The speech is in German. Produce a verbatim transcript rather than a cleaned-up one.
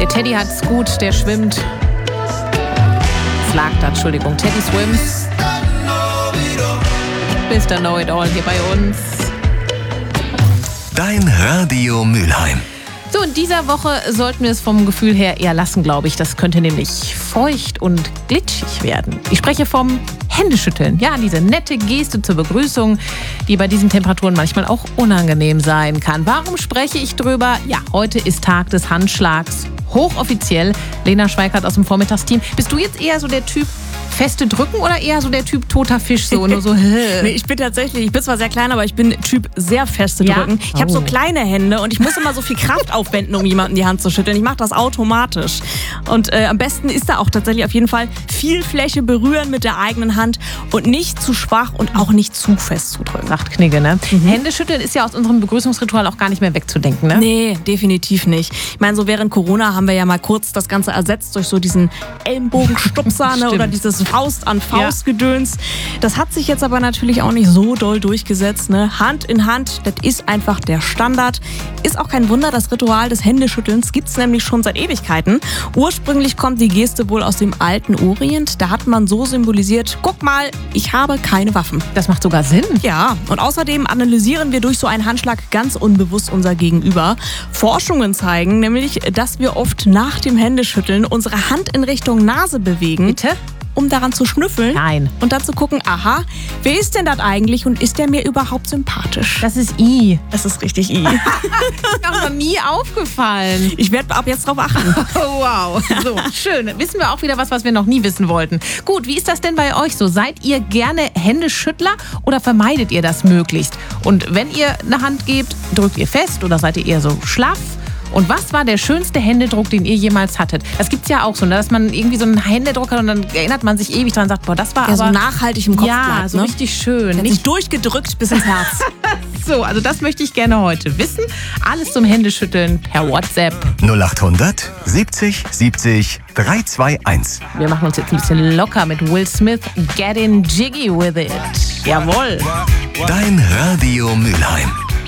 Teddy hat's gut, der schwimmt. Slagt, Entschuldigung, Teddy swims. Mister Know-it-all hier bei uns. Dein Radio Mülheim. So, in dieser Woche sollten wir es vom Gefühl her eher lassen, glaube ich. Das könnte nämlich feucht und glitschig werden. Ich spreche vom Händeschütteln. Ja, diese nette Geste zur Begrüßung, die bei diesen Temperaturen manchmal auch unangenehm sein kann. Warum spreche ich drüber? Ja, heute ist Tag des Handschlags. Hochoffiziell. Lena Schweikart aus dem Vormittagsteam. Bist du jetzt eher so der Typ feste drücken oder eher so der Typ toter Fisch? So, nur so, nee, ich bin tatsächlich, ich bin zwar sehr klein, aber ich bin Typ sehr feste Ja? drücken. Ich habe Oh. so kleine Hände und ich muss immer so viel Kraft aufwenden, um jemanden die Hand zu schütteln. Ich mache das automatisch. Und äh, am besten ist da auch tatsächlich auf jeden Fall viel Fläche berühren mit der eigenen Hand und nicht zu schwach und auch nicht zu fest zu drücken. sagt Knigge, ne? Händeschütteln ist ja aus unserem Begrüßungsritual auch gar nicht mehr wegzudenken, ne? Nee, definitiv nicht. Ich meine, so während Corona haben wir ja mal kurz das Ganze ersetzt durch so diesen Ellenbogenstupser ne, Stimmt. oder dieses Faust an Faust Gedöns. Das hat sich jetzt aber natürlich auch nicht so doll durchgesetzt. Ne? Hand in Hand, das ist einfach der Standard. Ist auch kein Wunder, das Ritual des Händeschüttelns gibt es nämlich schon seit Ewigkeiten. Ursprünglich kommt die Geste wohl aus dem alten Orient. Da hat man so symbolisiert, guck mal, ich habe keine Waffen. Das macht sogar Sinn. Ja, und außerdem analysieren wir durch so einen Handschlag ganz unbewusst unser Gegenüber. Forschungen zeigen nämlich, dass wir oft nach dem Händeschütteln unsere Hand in Richtung Nase bewegen, Bitte? um daran zu schnüffeln. Nein. Und dann zu gucken, aha, wer ist denn das eigentlich und ist der mir überhaupt sympathisch? Das ist I. Das ist richtig I. Ist mir noch nie aufgefallen. Ich werde ab jetzt drauf achten. Oh, wow. So, schön. Wissen wir auch wieder was, was wir noch nie wissen wollten. Gut, wie ist das denn bei euch so? Seid ihr gerne Händeschüttler oder vermeidet ihr das möglichst? Und wenn ihr eine Hand gebt, drückt ihr fest oder seid ihr eher so schlaff? Und was war der schönste Händedruck, den ihr jemals hattet? Das gibt's ja auch so, ne? Dass man irgendwie so einen Händedruck hat und dann erinnert man sich ewig dran und sagt, boah, das war Der so aber... nachhaltig im Kopf ja, bleibt. so ne? richtig schön. Der hat Nicht sich durchgedrückt bis ins Herz. so, also das möchte ich gerne heute wissen. Alles zum Händeschütteln per WhatsApp. null achthundert siebzig siebzig dreihundertzweiundundzwanzig. Wir machen uns jetzt ein bisschen locker mit Will Smith. Getting jiggy with it. Jawohl. Dein Radio Mülheim.